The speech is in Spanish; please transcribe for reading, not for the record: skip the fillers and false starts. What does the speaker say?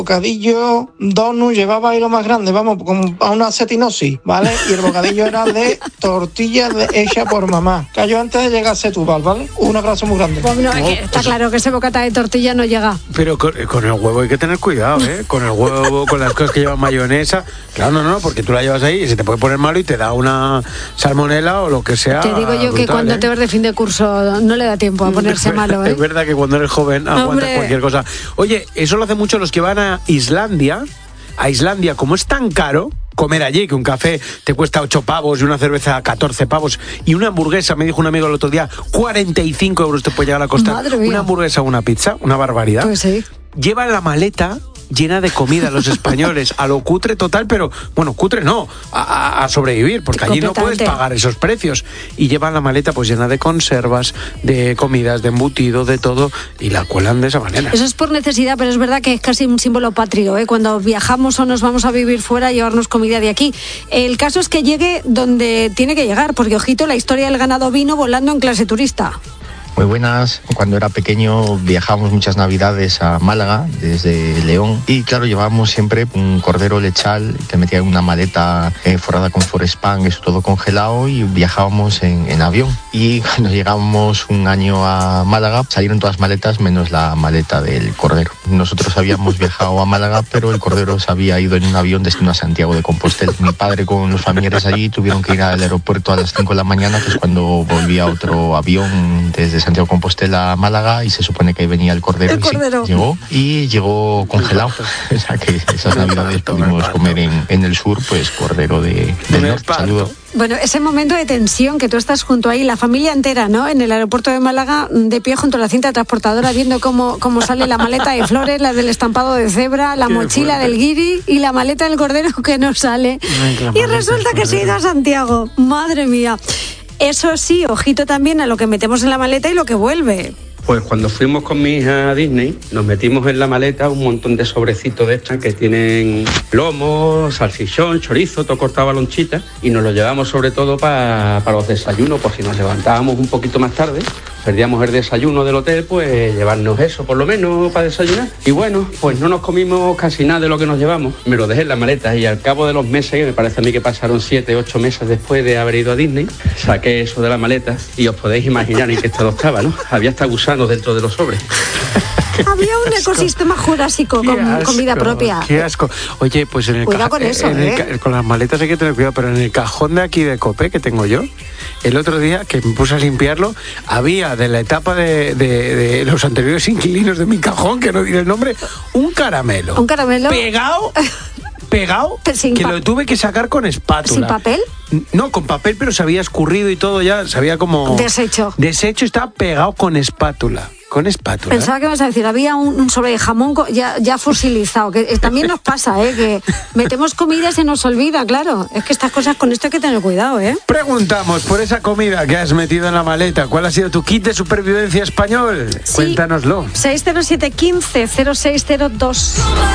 Bocadillo donut llevaba ahí lo más grande, vamos, como a una cetinosis, ¿vale? Y el bocadillo era de tortilla hecha por mamá. Cayó antes de llegar a Setúbal, ¿vale? Un abrazo muy grande. Bueno, es que está claro que ese bocata de tortilla no llega. Pero con el huevo hay que tener cuidado, ¿eh? Con el huevo, con las cosas que llevan mayonesa. Claro, no, porque tú la llevas ahí y se te puede poner malo y te da una salmonela o lo que sea. Te digo yo brutal, que cuando te vas de fin de curso no le da tiempo a ponerse malo, ¿eh? Es verdad que cuando eres joven aguantas cualquier cosa. Oye, eso lo hacen mucho los que van a Islandia. A Islandia, como es tan caro comer allí, que un café te cuesta 8 pavos y una cerveza 14 pavos y una hamburguesa, me dijo un amigo el otro día, 45 euros te puede llegar a costar. Madre mía. Una hamburguesa o una pizza, una barbaridad. Pues sí. Llevan la maleta llena de comida los españoles, a lo cutre total, pero bueno, cutre no, a sobrevivir, porque allí no puedes pagar esos precios. Y llevan la maleta pues llena de conservas, de comidas, de embutido, de todo, y la cuelan de esa manera. Eso es por necesidad, pero es verdad que es casi un símbolo patrio, ¿eh? Cuando viajamos o nos vamos a vivir fuera, llevarnos comida de aquí. El caso es que llegue donde tiene que llegar, porque ojito, la historia del ganado vino volando en clase turista. Muy buenas. Cuando era pequeño viajábamos muchas navidades a Málaga desde León y claro, llevábamos siempre un cordero lechal que metía en una maleta forrada con forespan, eso todo congelado, y viajábamos en avión. Y cuando llegamos un año a Málaga salieron todas las maletas menos la maleta del cordero. Nosotros habíamos viajado a Málaga, pero el cordero se había ido en un avión destino a Santiago de Compostela. Mi padre con los familiares allí tuvieron que ir al aeropuerto a las 5 de la mañana, que es cuando volvía otro avión desde Santiago de Compostela a Málaga, y se supone que ahí venía el cordero. Sí, llegó congelado. O sea que esas navidades pudimos comer en el sur, pues cordero del norte. Saludos. Bueno, ese momento de tensión que tú estás junto ahí, la familia entera, ¿no? En el aeropuerto de Málaga, de pie junto a la cinta transportadora, viendo cómo sale la maleta de flores, la del estampado de cebra, la mochila del guiri y la maleta del cordero que no sale. Y resulta que se ha ido a Santiago. Madre mía. Eso sí, ojito también a lo que metemos en la maleta y lo que vuelve. Pues cuando fuimos con mi hija a Disney, nos metimos en la maleta un montón de sobrecitos de estas que tienen lomo, salchichón, chorizo, todo cortado a lonchita, y nos lo llevamos sobre todo para los desayunos, por si nos levantábamos un poquito más tarde, perdíamos el desayuno del hotel, pues llevarnos eso por lo menos para desayunar. Y bueno, pues no nos comimos casi nada de lo que nos llevamos, me lo dejé en la maleta, y al cabo de los meses, que me parece a mí que pasaron 7, 8 meses después de haber ido a Disney, saqué eso de la maleta y os podéis imaginar en qué estado estaba, ¿no? Había hasta gusanos dentro de los sobres. Había un ecosistema jurásico con vida propia. Qué asco. Oye, pues en el cuidado con eso, con las maletas hay que tener cuidado, pero en el cajón de aquí de Copé que tengo yo, el otro día que me puse a limpiarlo, había de la etapa de los anteriores inquilinos de mi cajón, que no diré el nombre, un caramelo. ¿Un caramelo? Pegado, que lo tuve que sacar con espátula. ¿Sin papel? No, con papel, pero se había escurrido y todo ya, se había como... Deshecho, estaba pegado con espátula. Pensaba que ibas a decir, había un sobre de jamón ya fosilizado, que también nos pasa, que metemos comida y se nos olvida, claro. Es que estas cosas, con esto hay que tener cuidado, Preguntamos por esa comida que has metido en la maleta. ¿Cuál ha sido tu kit de supervivencia español? Sí. Cuéntanoslo. 607 15 0602.